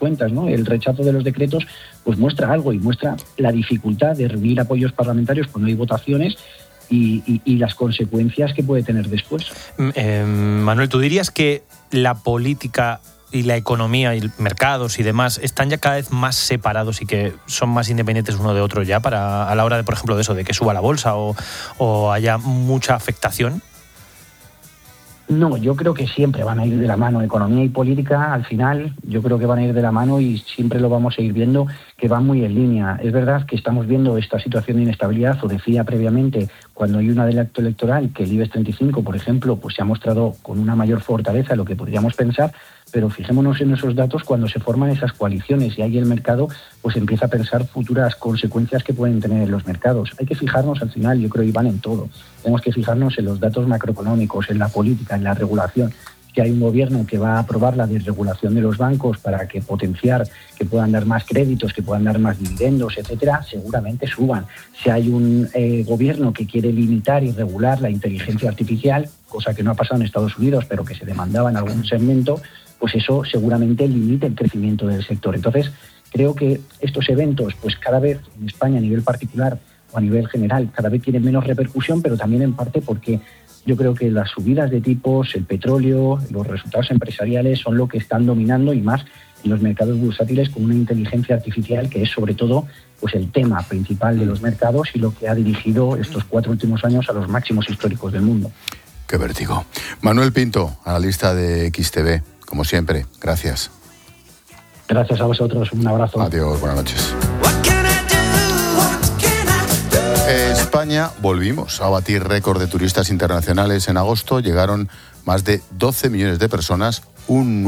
cuentas, ¿no? El rechazo de los decretos pues muestra algo y muestra la dificultad de reunir apoyos parlamentarios cuando hay votaciones y las consecuencias que puede tener después. Manuel, ¿tú dirías que la política y la economía y mercados y demás están ya cada vez más separados y que son más independientes uno de otro ya a la hora de, por ejemplo, de eso, de que suba la bolsa o haya mucha afectación? No, yo creo que siempre van a ir de la mano. Economía y política, al final, yo creo que van a ir de la mano y siempre lo vamos a ir viendo que van muy en línea. Es verdad que estamos viendo esta situación de inestabilidad, o decía previamente, cuando hay un adelanto electoral, que el IBEX 35, por ejemplo, pues se ha mostrado con una mayor fortaleza de lo que podríamos pensar, pero fijémonos en esos datos cuando se forman esas coaliciones y ahí el mercado pues empieza a pensar futuras consecuencias que pueden tener en los mercados. Hay que fijarnos al final, yo creo, y van en todo. Tenemos que fijarnos en los datos macroeconómicos, en la política, en la regulación. Que hay un gobierno que va a aprobar la desregulación de los bancos para que potenciar, que puedan dar más créditos, que puedan dar más dividendos, etcétera, seguramente suban. Si hay un gobierno que quiere limitar y regular la inteligencia artificial, cosa que no ha pasado en Estados Unidos, pero que se demandaba en algún segmento, pues eso seguramente limite el crecimiento del sector. Entonces, creo que estos eventos, pues cada vez en España a nivel particular o a nivel general, cada vez tienen menos repercusión, pero también en parte porque yo creo que las subidas de tipos, el petróleo, los resultados empresariales son lo que están dominando y más en los mercados bursátiles con una inteligencia artificial que es sobre todo pues el tema principal de los mercados y lo que ha dirigido estos 4 últimos años a los máximos históricos del mundo. Qué vértigo. Manuel Pinto, analista de XTV, como siempre, gracias. Gracias a vosotros, un abrazo. Adiós, buenas noches. España, volvimos a batir récord de turistas internacionales. En agosto llegaron más de 12 millones de personas, un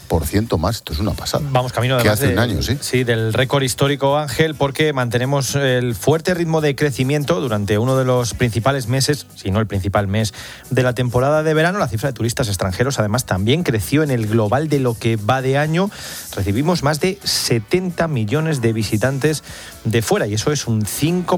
9% más. Esto es una pasada. Vamos camino además hace un año, ¿sí? Sí, del récord histórico, Ángel, porque mantenemos el fuerte ritmo de crecimiento durante uno de los principales meses, si no el principal mes de la temporada de verano. La cifra de turistas extranjeros además también creció en el global de lo que va de año. Recibimos más de 70 millones de visitantes de fuera y eso es un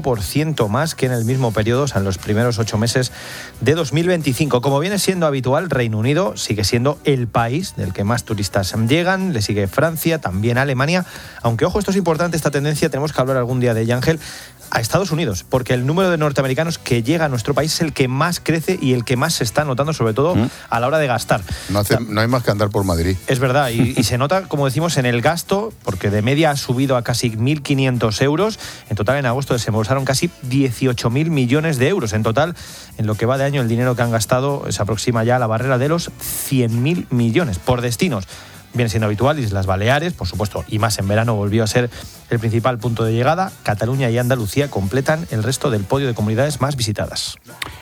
5% más que en el mismo periodo, o sea, en los primeros 8 meses de 2025. Como viene siendo habitual, Reino Unido sigue siendo el país del que más turistas llegan, le sigue Francia, también Alemania, aunque ojo, esto es importante, esta tendencia, tenemos que hablar algún día de ella, Ángel, a Estados Unidos, porque el número de norteamericanos que llega a nuestro país es el que más crece y el que más se está notando, sobre todo a la hora de gastar. No hay más que andar por Madrid. Es verdad, y se nota, como decimos, en el gasto, porque de media ha subido a casi 1.500 euros. En total, en agosto desembolsaron casi 18.000 millones de euros. En total, en lo que va de año, el dinero que han gastado se aproxima ya a la barrera de los 100.000 millones. Por destinos, viene siendo habitual, Islas Baleares, por supuesto, y más en verano volvió a ser el principal punto de llegada. Cataluña y Andalucía completan el resto del podio de comunidades más visitadas.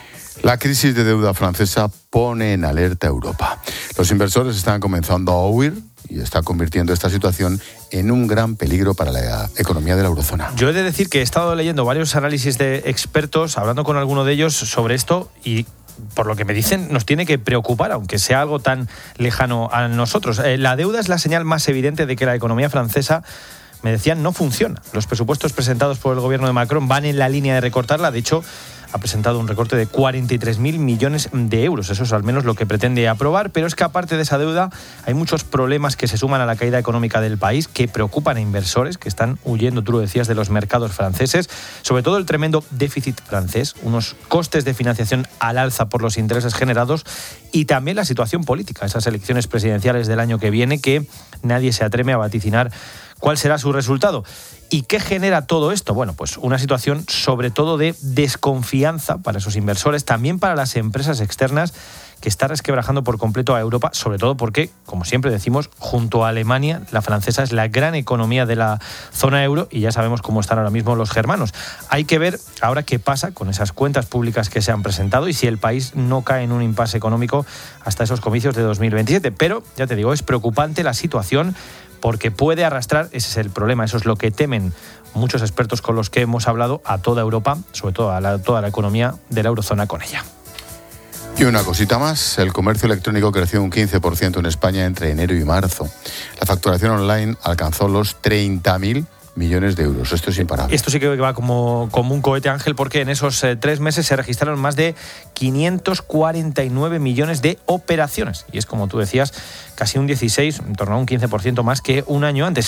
La crisis de deuda francesa pone en alerta a Europa. Los inversores están comenzando a huir y está convirtiendo esta situación en un gran peligro para la economía de la eurozona. Yo he de decir que he estado leyendo varios análisis de expertos, hablando con alguno de ellos sobre esto y por lo que me dicen, nos tiene que preocupar, aunque sea algo tan lejano a nosotros. La deuda es la señal más evidente de que la economía francesa, me decían, no funciona. Los presupuestos presentados por el gobierno de Macron van en la línea de recortarla. De hecho, ha presentado un recorte de 43.000 millones de euros. Eso es al menos lo que pretende aprobar, pero es que aparte de esa deuda hay muchos problemas que se suman a la caída económica del país que preocupan a inversores que están huyendo, tú lo decías, de los mercados franceses, sobre todo el tremendo déficit francés, unos costes de financiación al alza por los intereses generados y también la situación política, esas elecciones presidenciales del año que viene que nadie se atreve a vaticinar cuál será su resultado. ¿Y qué genera todo esto? Bueno, pues una situación sobre todo de desconfianza para esos inversores, también para las empresas externas, que está resquebrajando por completo a Europa, sobre todo porque, como siempre decimos, junto a Alemania, la francesa es la gran economía de la zona euro y ya sabemos cómo están ahora mismo los germanos. Hay que ver ahora qué pasa con esas cuentas públicas que se han presentado y si el país no cae en un impasse económico hasta esos comicios de 2027. Pero, ya te digo, es preocupante la situación porque puede arrastrar, ese es el problema, eso es lo que temen muchos expertos con los que hemos hablado, a toda Europa, sobre todo a toda la economía de la eurozona con ella. Y una cosita más, el comercio electrónico creció un 15% en España entre enero y marzo. La facturación online alcanzó los 30.000 millones de euros. Esto es imparable. Esto sí que va como un cohete, Ángel, porque en esos 3 meses se registraron más de 549 millones de operaciones. Y es, como tú decías, casi un 16, en torno a un 15% más que un año antes.